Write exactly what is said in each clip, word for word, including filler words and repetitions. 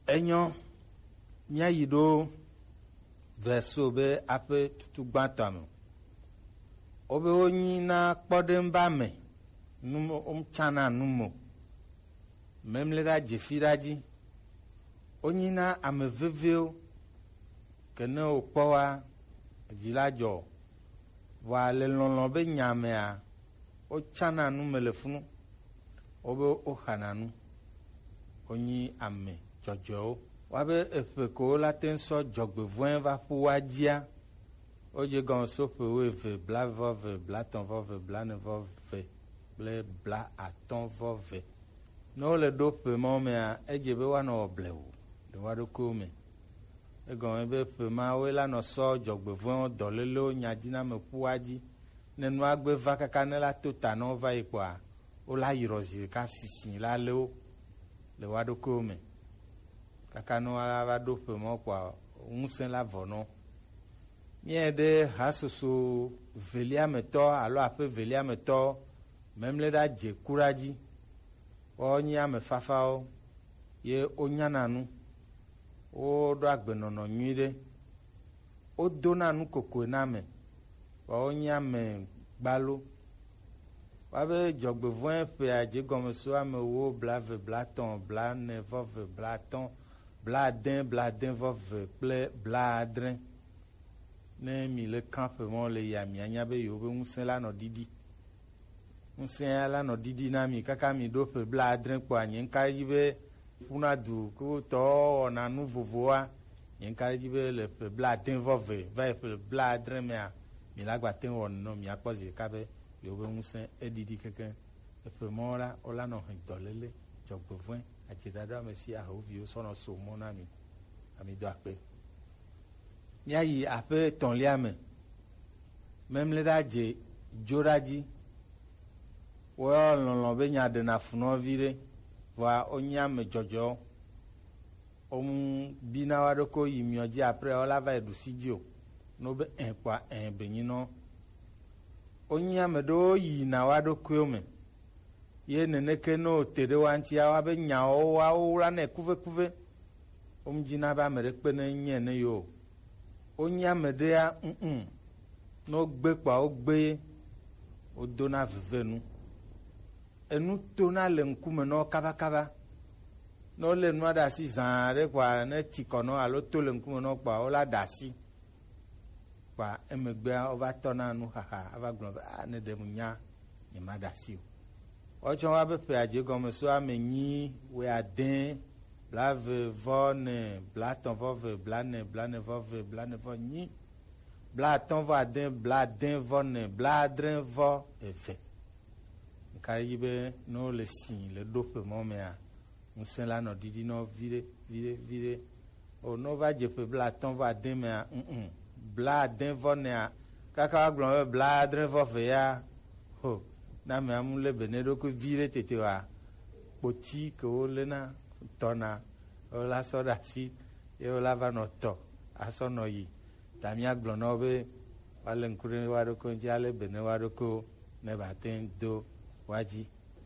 enyo mia yido verso be ape tutu gbantam obe onyi na kpodem ba me numo um chana numo memlera jefiraji onyi na ameveveo kene okpowa jilajo wa le lolon be nyamea o chana nu melefunu obe o hananu onyi ame jojo wabe efeko la tenso jogbevoin va puwajia oje gon so pewe ve bla vo ve bla ton vo ve bla ne vo ve ble bla aton vo ve no le do pe mo me a ejebe wa no blewu de wa do ko me e gon ebe pe ma we la no so jogbevoin dolelo nyajina me puwaji ne no agbe va kaka ne la tota no va ikwa o la yirozi ka sisin la le o le wa do ko me kaka no ala va do pe mo kwa unsen la vono mie de hasoso velia meto alo ape velia meto memle da je kuraji o nya me fafao ye onyananu o do agbenono nyide o donanu koko na me o nya me gbalo wa be jogbevoin pe aje gomeso ame wo blave blaton bla ne vove blaton bladin bladin vove ple bladrin ne mi le campement le ya mi anya be yo be unsen la no didi unsen la no didi na mi kaka mi do pe bladrin po anyen ka yibe puna du ko to na nu vovoa yen ka yibe le pe bladin vove va pe bladrin me a mi la gba ten won no mi apoze ka be yo be unsen e didi keke e pe mo la o la no hin dolele jogbevoin a jedada me si a ovio so no so mo na mi ami do ape mia yi ape ton liame même le daje joraji wo lon be nya de na funo vire wa onya me jojo om bina wa do ko yimioji après o la va edu sidio no be enpa en benyino onya me do yi na wa do ko me ye neneke no tere wanti ya wa be nya o wa o la ne kuve kuve om jina ba mere pe na nye ne yo onya medea mm no gbe pa o gbe o dona vevenu enu tona le nkume no kaba kaba no le no da si zanre kwa ne tikono alo to le nkume no pa o la dasi pa emegbe o va tona nu haha ava glo ne de munya ni madasi o chon wa be pe aje gomo so amenyi we aden blave vonne blaton vove blane blane vove blane voni blaton va den bladen vonne bladren vo efe kaibe no le sin le dope momea un sen la no didi no vire vire vire o no va je pe blaton va den me mm bladen vonne kaka glon bladren vove ya ho na me amule benedo ko vire tete wa poti ko lena tona o la soda si e o la va no to asono yi tamia glono be wale nkure wa do ko njale bene wa do ko ne baten do waji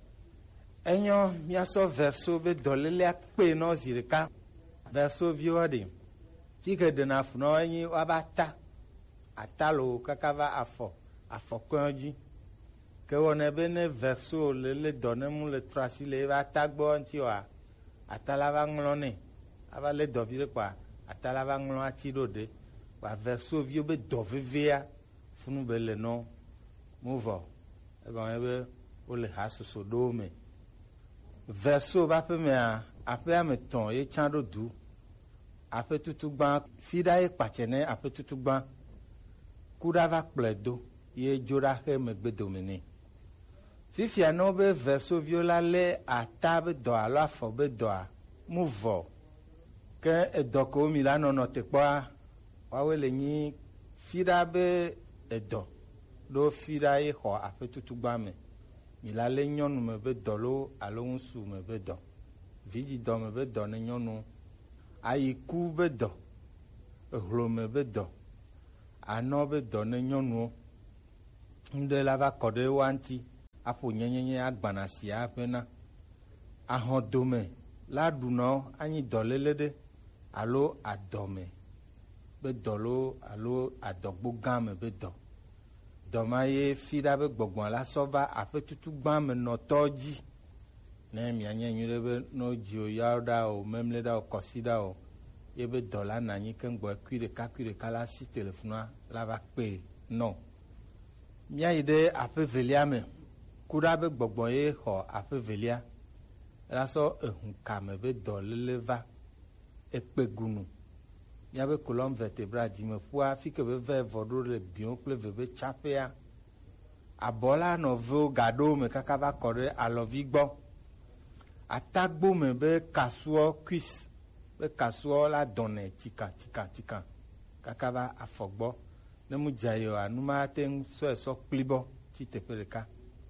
enyo mia so verso be dolele akpe no zirika verso viodi fike de na funo enyi wa bata atalo kakava afo afo konji ke wona be ne verso le le donne mu le trasi le va tagbo nti wa atalava nglone ava le dovire kwa atalava nglo atirode wa verso vio be dovevea funu bele no movo e bon ebe o le haso dome verso va pe me ape ameton ye chando du ape tutugba fida e pachene ape tutugba kuda va pledo ye jora he megbedomene fifia no be verso viola le atabe do alo afobe do a movo ke edoko milano no te kwa wawele ni fida be edo do fida e ho afetutugba me milale nyonu me be dolo alo nsu me be do vidi do me be do ne nyonu ayi ku be do ehlo me be do ano be do ne nyonu nde la va kode wanti apo nyenyenye agbana si apena ahon dome la ɖunɔ anyi dɔléle ɖe alo adɔme be dɔ lo alo adɔgbo gã me be dɔ dɔma ye fi ɖa be gbɔgbɔ la sɔ va aƒe tutu gbã me nɔtɔ dzi ne mianye nyui ɖe be no dziwo yawo ɖa o memle ɖa o kɔsi ɖa o ye be dɔ la na anyi ke ŋgbɔ kui ɖeka kui ɖeka la si telefonua la va kpe nɔ míayi ɖe aƒe velia me ku ɖa be gbɔgbɔ ye xɔ aƒe velia la sɔ ehu kame be dɔ lele va ekpe gunu míabe colonne vertébrale dzimeƒua fi ke be ve vɔ ɖo le biwo kple veve tsaƒea abɔ la nɔ vewo gaɖowo me kaka va kɔ ɖe alɔvi gbɔ atagbo me be kasuɔ cuisse be kasuɔ la dɔnɛ tika tika tika kaka va afɔ gbɔ ne mu dza yi o anuma te ŋu sɔe sɔ kplibɔ ti teƒe ɖeka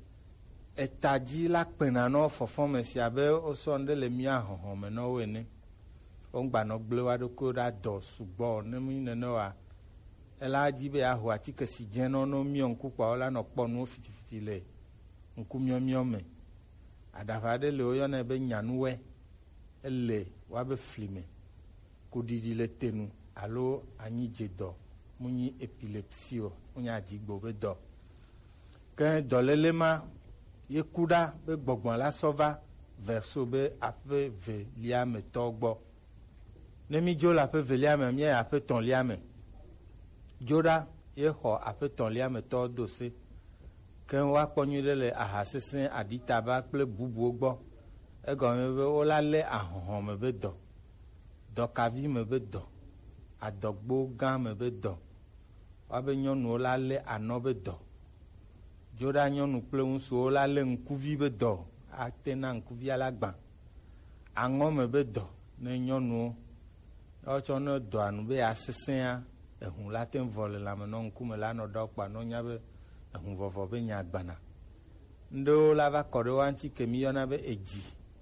etadzi la kpena nɔ fɔfɔme sia be wosɔ ŋɖe le mía hɔhɔme nɔwo ene wongbanɔ gble wa ɖokui ɖa dɔ sugbɔ ne mu nene wa ela dzi be aho atike si dze nɔ no miɔ ŋku kpɔ la nɔ kpɔ nuwo fitifiti le ŋku miɔmiɔ me aɖaʋa ɖe le woyɔnɛ be nyanuwɛ ele woabe fli me kuɖiɖi le tenu alo anyidzedɔ mu nyi epilepsi o mu nyi adzigbo be dɔ ke dɔléle ma ye ku ɖa be gbɔgbɔ la sɔ va verso be aƒe velia me tɔ gbɔ ne mi dzo le aƒe velia me mía aƒe tɔ̃lia me dzo ɖa ye xɔ aƒe tɔ̃lia me tɔ do se ke woakpɔ nyui ɖe le aha sesẽ aɖitaba kple bubuwo gbɔ egɔme be wola lé ahɔhɔ me be dɔ dɔkavi me be dɔ adɔgbo gã me be dɔ woabe nyɔnuwo la lé anɔ be dɔ dzo ɖa nyɔnu kple ŋutsuwo la lé ŋkuvi be dɔ ate na ŋkuvia la gbã aŋɔ me be dɔ ne nyɔnuwo wotsɔ ne dɔa nu be asesẽa ehu la te vɔ le lãme nɔ ŋkume la nɔ dɔ kpa nɔ nya be ehu vɔvɔ be nya gbana ŋɖewo la va kɔ ɖe wa ŋuti ke mi yɔna be edzi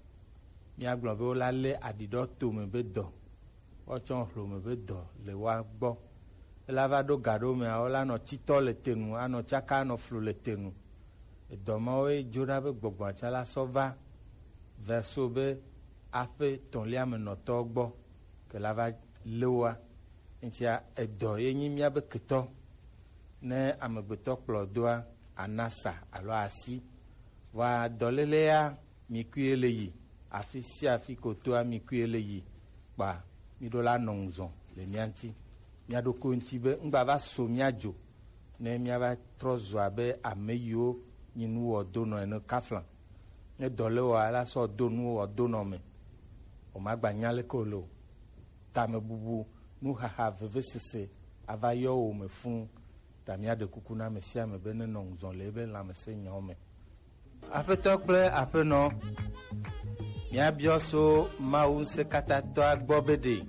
míagblɔ be wola lé aɖiɖɔ tome be dɔ wotsɔ hlome be dɔ le wa gbɔ ela va ɖo gaɖo mea wola nɔ titɔ le tenu anɔ tsaka anɔ flo le tenu edɔmawoe dzo ɖa be gbɔgbɔ tsa la sɔ va verso be aƒe tɔ̃lia me nɔtɔ gbɔ ke la va lé wa ŋutia edɔ ye nyi míabe ketɔ ne amegbetɔ kplɔ doa anasa alo asi va dɔlélea mikui le yi afi sia afi kotoa mikui le yi kpa mi ɖo la nɔ ŋuzɔ le mía ŋuti mía ɖokui ŋuti be ŋgba va so mía dzo ne mía va trɔ zu abe ame yiwo nyi nuwɔ donɔ ene kafla ne dɔlé wa la sɔ do nuwɔ donɔ me o ma gba nya leke o le o tame bubu nuhaha vevesese ava yɔ wo me fũu ta mía ɖe kuku na ame sia ame be ne nɔ ŋuzɔ le ebe lãmesẽ nyawo me aƒetɔ kple aƒenɔ míabiɔ so Mawu Ŋusẽkatãtɔa gbɔ be ɖe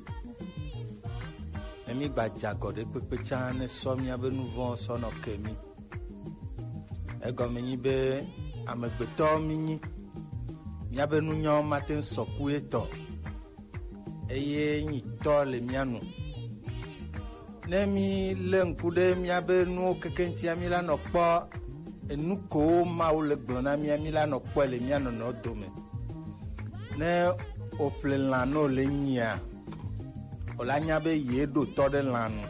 ne mi gba dze agɔ ɖe kpekpe tsã ne sɔ míabe nu vɔ̃ sɔ nɔ ke mi egɔme nyi be amegbetɔwo mi nyi míabe nunyawo mate sɔ ku etɔ eye nyitɔ le mía nu ne mi lé ŋku ɖe míabe nuwo keke ŋutia mi la nɔ kpɔ enu kowo Mawu le gblɔ na mía mi la nɔ kpɔe le mía nɔnɔ dome ne o ƒle lã no le nyia o la nya be ye ɖo tɔ ɖe lã nu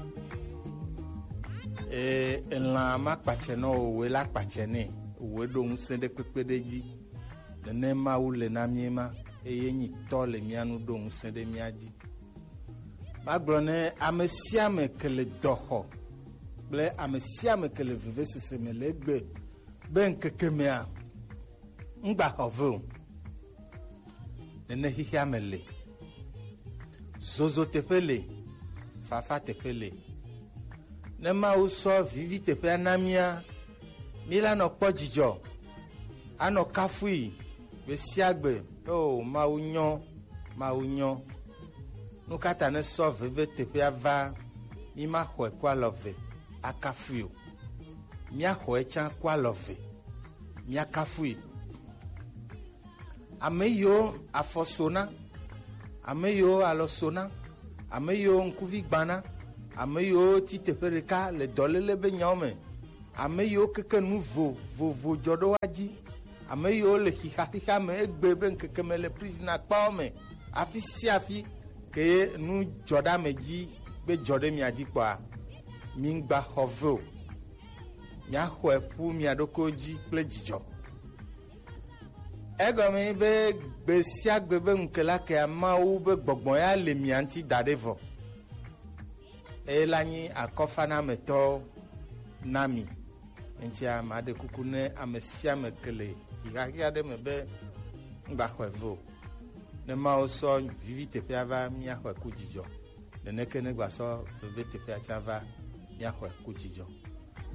e elã ma kpatsɛ nɔ o woe la kpatsɛ nɛ woe ɖo ŋusẽ ɖe kpekpe ɖe dzi nene Mawu le na mí ma eye nyitɔ le mía nu ɖo ŋusẽ ɖe mía dzi magblɔ ne ame sia ame ke le dɔ xɔ kple ame sia ame ke le vevesese me le egbe be ŋkeke mea ŋgba xɔ ve o nene xixia me le zozo teƒe le fafa teƒe le ne Mawu sɔ vivi teƒea na mía mi la nɔ kpɔ dzidzɔ anɔ kafui gbe sia gbe o Mawu nyɔ Mawu nyɔ nu katã ne sɔ veve teƒea va mi ma xɔe ku alɔ ve akafui o mía xɔe tsã ku alɔ ve mía kafui ame yiwo afɔ sona ame yiwo alɔ sona ame yiwo ŋkuvi gbana ame yiwo ti teƒe ɖeka le dɔléle be nyawo me ame yiwo keke nu vovovo dzɔ ɖe wa dzi ame yiwo le xixa me egbe be ŋkeke me le prison kpawo me afi sia afi ke nu dzɔ ɖe ame dzi be dzɔ ɖe mia dzi kpɔa mi ŋgba xɔ ve o miaxɔe ƒu mia ɖokuiwo dzi kple dzidzɔ. Egɔme be gbe sia gbe be ŋke la ke amawo be gbɔgbɔ ya le mia ŋuti da ɖe vɔ eye la nyi akɔfanametɔ na mi ŋuti ame aɖe kuku ne ame sia ame ke le xixaxia ɖe me be ŋgba xɔe ve o ne mawo sɔ vivi teƒea va miaxɔe ku dzidzɔ neneke ne gba sɔ veve teƒea tsã va miaxɔe ku dzidzɔ.